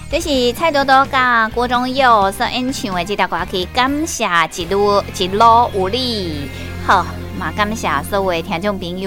这是蔡多多甲郭宗佑所演唱的这条歌曲，感谢一路有你。好，嘛感谢所有的听众朋友。